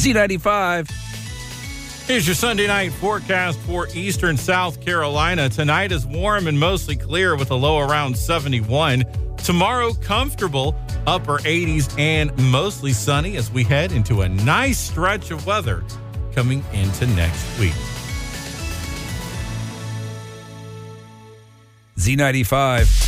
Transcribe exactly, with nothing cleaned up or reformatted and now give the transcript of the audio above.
Z ninety-five. Here's your Sunday night forecast for eastern South Carolina. Tonight is warm and mostly clear with a low around seventy-one. Tomorrow, comfortable, upper eighties and mostly sunny as we head into a nice stretch of weather coming into next week. Z ninety-five.